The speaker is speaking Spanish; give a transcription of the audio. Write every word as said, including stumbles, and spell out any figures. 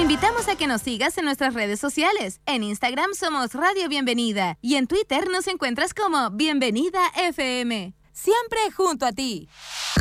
invitamos a que nos sigas en nuestras redes sociales. En Instagram somos Radio Bienvenida y en Twitter nos encuentras como Bienvenida F M. Siempre junto a ti.